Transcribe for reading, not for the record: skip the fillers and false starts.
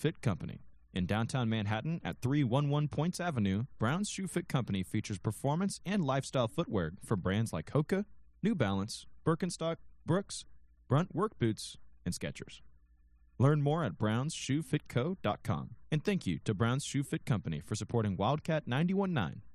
Fit Company. In downtown Manhattan at 311 Points Avenue, Brown's Shoe Fit Company features performance and lifestyle footwear from brands like Hoka, New Balance, Birkenstock, Brooks, Brunt Work Boots, and Skechers. Learn more at brownsshoefitco.com. And thank you to Brown's Shoe Fit Company for supporting Wildcat 91.9